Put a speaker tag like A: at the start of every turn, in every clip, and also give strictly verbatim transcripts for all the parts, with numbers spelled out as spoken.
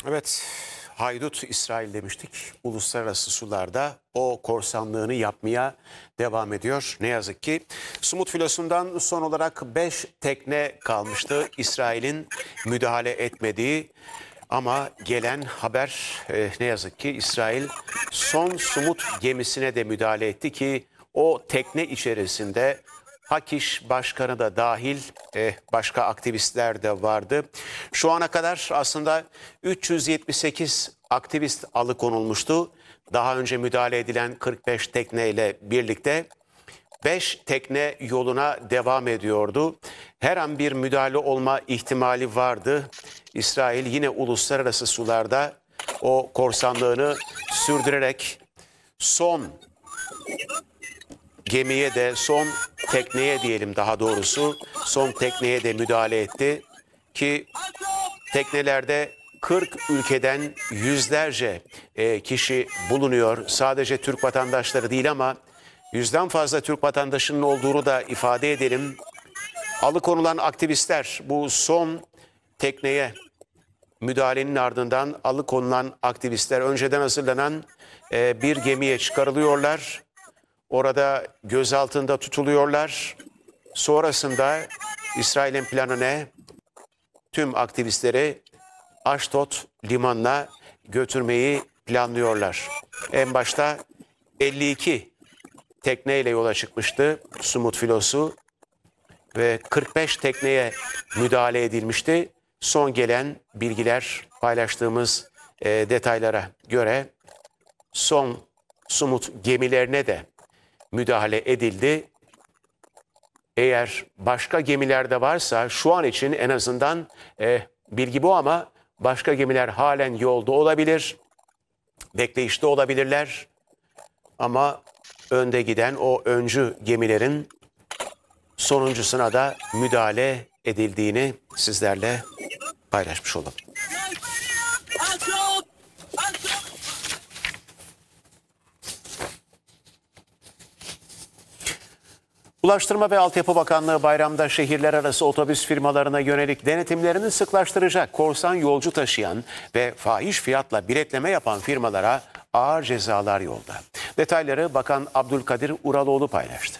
A: Evet, haydut İsrail demiştik. Uluslararası sularda o korsanlığını yapmaya devam ediyor. Ne yazık ki Sumut filosundan son olarak beş tekne kalmıştı. İsrail'in müdahale etmediği ama gelen haber e, ne yazık ki İsrail son Sumut gemisine de müdahale etti ki o tekne içerisinde Hakiş Başkanı da dahil eh, başka aktivistler de vardı. Şu ana kadar aslında üç yüz yetmiş sekiz aktivist alıkonulmuştu. Daha önce müdahale edilen kırk beş tekneyle birlikte beş tekne yoluna devam ediyordu. Her an bir müdahale olma ihtimali vardı. İsrail yine uluslararası sularda o korsanlığını sürdürerek son gemiye de son tekneye diyelim daha doğrusu son tekneye de müdahale etti ki teknelerde kırk ülkeden yüzlerce e, kişi bulunuyor. Sadece Türk vatandaşları değil ama yüzden fazla Türk vatandaşının olduğunu da ifade edelim. Alıkonulan aktivistler bu son tekneye müdahalenin ardından alıkonulan aktivistler önceden hazırlanan e, bir gemiye çıkarılıyorlar. Orada gözaltında tutuluyorlar. Sonrasında İsrail'in planı ne? Tüm aktivistleri Ashdod limanına götürmeyi planlıyorlar. En başta elli iki tekneyle yola çıkmıştı Sumut filosu ve kırk beş tekneye müdahale edilmişti. Son gelen bilgiler paylaştığımız e, detaylara göre son Sumut gemilerine de müdahale edildi. Eğer başka gemilerde varsa şu an için en azından e, bilgi bu ama başka gemiler halen yolda olabilir. Bekleyişte olabilirler. Ama önde giden o öncü gemilerin sonuncusuna da müdahale edildiğini sizlerle paylaşmış olalım. Ulaştırma ve Altyapı Bakanlığı bayramda şehirler arası otobüs firmalarına yönelik denetimlerini sıklaştıracak. Korsan yolcu taşıyan ve fahiş fiyatla biletleme yapan firmalara ağır cezalar yolda. Detayları Bakan Abdülkadir Uraloğlu paylaştı.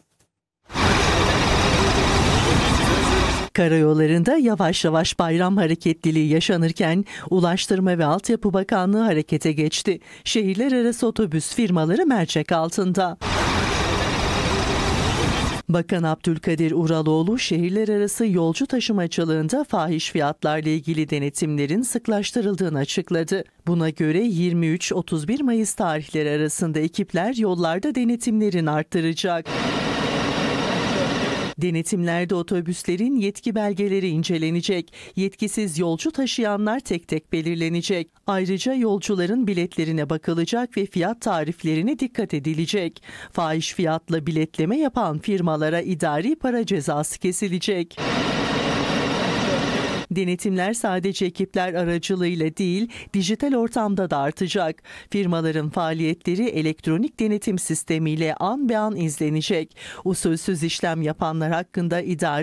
B: Karayollarında yavaş yavaş bayram hareketliliği yaşanırken Ulaştırma ve Altyapı Bakanlığı harekete geçti. Şehirler arası otobüs firmaları mercek altında. Bakan Abdülkadir Uraloğlu, şehirler arası yolcu taşımacılığında fahiş fiyatlarla ilgili denetimlerin sıklaştırıldığını açıkladı. Buna göre yirmi üç otuz bir Mayıs tarihleri arasında ekipler yollarda denetimlerini arttıracak. Denetimlerde otobüslerin yetki belgeleri incelenecek. Yetkisiz yolcu taşıyanlar tek tek belirlenecek. Ayrıca yolcuların biletlerine bakılacak ve fiyat tariflerine dikkat edilecek. Fahiş fiyatla biletleme yapan firmalara idari para cezası kesilecek. Denetimler sadece ekipler aracılığıyla değil, dijital ortamda da artacak. Firmaların faaliyetleri elektronik denetim sistemiyle an be an izlenecek. Usulsüz işlem yapanlar hakkında idari